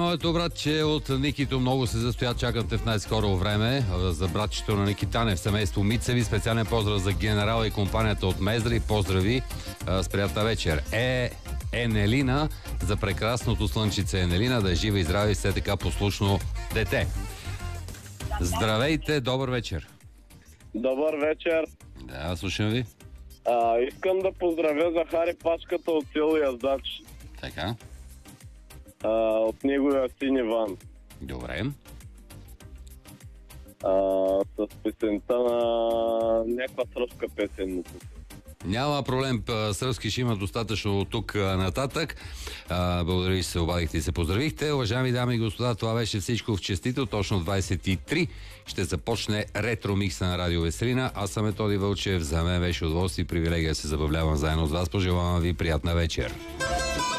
моето братче от Никито много се застоя, чакам те в най-скоро време. За братчето на Ники Танев, семейство Мицеви, специален поздрав за генерала и компанията от Мездри. Поздрави с приятна вечер. Енелина, за прекрасното слънчице Енелина, да е жива и здраве и все така послушно дете. Здравейте, добър вечер. Добър вечер. Да, слушам ви. Искам да поздравя Захари Пачката от село Яздач. Така. От неговия син Иван. Добре. С песента на някаква сръбска песен. Няма проблем, сръбски ще има достатъчно от тук нататък. Благодаря, че се обадихте и се поздравихте. Уважаеми дами и господа, това беше всичко в честито. Точно 23 ще започне ретро микса на Радио Веселина. Аз съм Методи Вълчев. За мен беше удоволствие и привилегия да се забавлявам заедно с вас. Пожелавам ви приятна вечер.